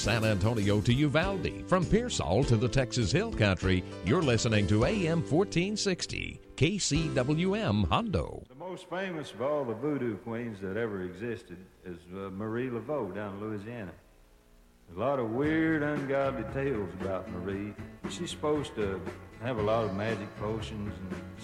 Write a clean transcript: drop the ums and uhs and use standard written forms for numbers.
San Antonio to Uvalde, from Pearsall to the Texas Hill Country, you're listening to AM 1460, KCWM Hondo. The most famous of all the voodoo queens that ever existed is Marie Laveau down in Louisiana. A lot of weird, ungodly tales about Marie. She's supposed to have a lot of magic potions and